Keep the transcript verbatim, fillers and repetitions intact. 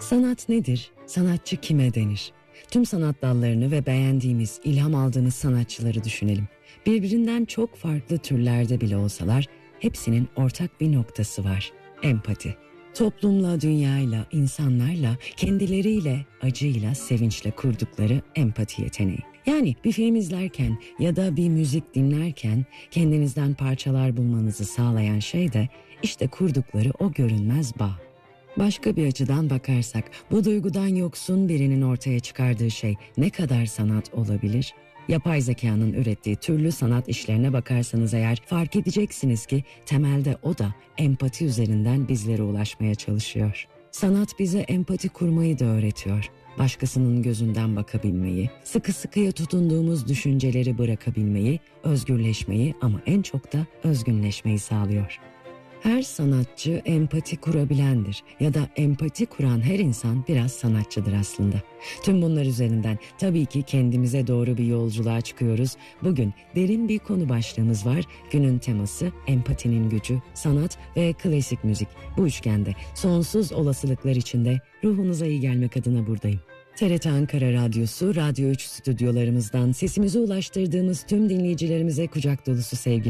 Sanat nedir? Sanatçı kime denir? Tüm sanat dallarını ve beğendiğimiz, ilham aldığımız sanatçıları düşünelim. Birbirinden çok farklı türlerde bile olsalar hepsinin ortak bir noktası var. Empati. Toplumla, dünyayla, insanlarla, kendileriyle, acıyla, sevinçle kurdukları empati yeteneği. Yani bir film izlerken ya da bir müzik dinlerken kendinizden parçalar bulmanızı sağlayan şey de işte kurdukları o görünmez bağ. Başka bir açıdan bakarsak bu duygudan yoksun birinin ortaya çıkardığı şey ne kadar sanat olabilir? Yapay zekanın ürettiği türlü sanat işlerine bakarsanız eğer fark edeceksiniz ki temelde o da empati üzerinden bizlere ulaşmaya çalışıyor. Sanat bize empati kurmayı da öğretiyor. Başkasının gözünden bakabilmeyi, sıkı sıkıya tutunduğumuz düşünceleri bırakabilmeyi, özgürleşmeyi ama en çok da özgünleşmeyi sağlıyor. Her sanatçı empati kurabilendir ya da empati kuran her insan biraz sanatçıdır aslında. Tüm bunlar üzerinden tabii ki kendimize doğru bir yolculuğa çıkıyoruz. Bugün derin bir konu başlığımız var. Günün teması empatinin gücü, sanat ve klasik müzik. Bu üçgende sonsuz olasılıklar içinde ruhunuza iyi gelmek adına buradayım. T R T Ankara Radyosu, Radyo üç stüdyolarımızdan sesimizi ulaştırdığımız tüm dinleyicilerimize kucak dolusu sevgiler.